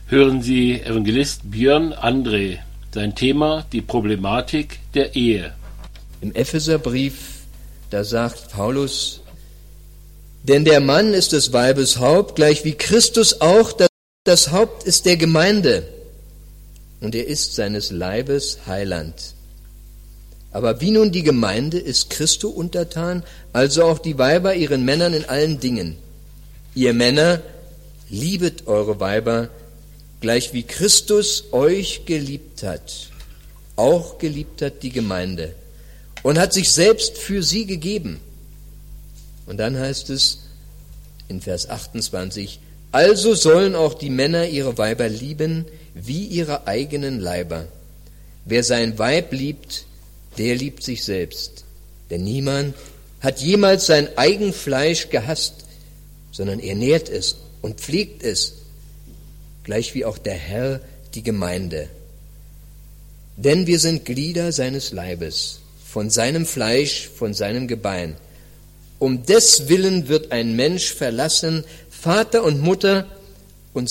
Hören Sie Evangelist Björn André. Sein Thema: die Problematik der Ehe. Im Epheserbrief, da sagt Paulus: Denn der Mann ist des Weibes Haupt, gleich wie Christus auch das Haupt ist der Gemeinde. Und er ist seines Leibes Heiland. Aber wie nun die Gemeinde ist Christo untertan, also auch die Weiber ihren Männern in allen Dingen. Ihr Männer, liebet eure Weiber, gleich wie Christus euch geliebt hat, auch geliebt hat die Gemeinde und hat sich selbst für sie gegeben. Und dann heißt es in Vers 28, also sollen auch die Männer ihre Weiber lieben, wie ihre eigenen Leiber. Wer sein Weib liebt, der liebt sich selbst. Denn niemand hat jemals sein eigen Fleisch gehasst, sondern er nährt es und pflegt es, gleich wie auch der Herr die Gemeinde. Denn wir sind Glieder seines Leibes, von seinem Fleisch, von seinem Gebein. Um des Willen wird ein Mensch verlassen, Vater und Mutter,